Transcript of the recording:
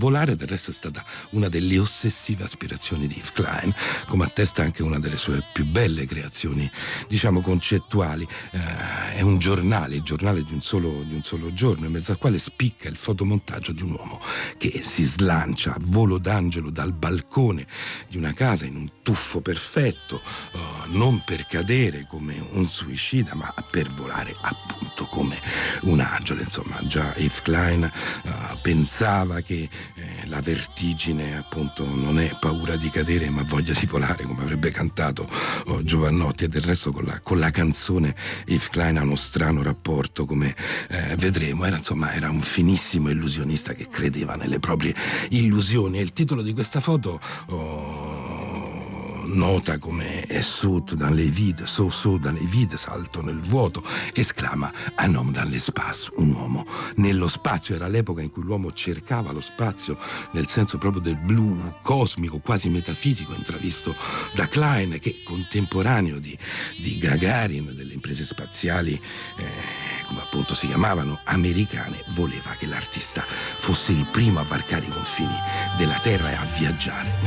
Volare del resto è stata una delle ossessive aspirazioni di Yves Klein, come attesta anche una delle sue più belle creazioni, diciamo, concettuali. È un giornale, il giornale di un solo giorno, in mezzo al quale spicca il fotomontaggio di un uomo che si slancia a volo d'angelo dal balcone di una casa in un tuffo perfetto, non per cadere come un suicida, ma per volare appunto come un angelo. Insomma, già Yves Klein pensava che la vertigine appunto non è paura di cadere ma voglia di volare, come avrebbe cantato Jovanotti, e del resto con la canzone Yves Klein ha uno strano rapporto, come vedremo. Era un finissimo illusionista che credeva nelle proprie illusioni, e il titolo di questa foto nota come saut dans les vides, saut dans les vides, salto nel vuoto, esclama un homme dans l'espace, un uomo nello spazio. Era l'epoca in cui l'uomo cercava lo spazio nel senso proprio del blu cosmico, quasi metafisico, intravisto da Klein, che contemporaneo di Gagarin, delle imprese spaziali come appunto si chiamavano, americane, voleva che l'artista fosse il primo a varcare i confini della Terra e a viaggiare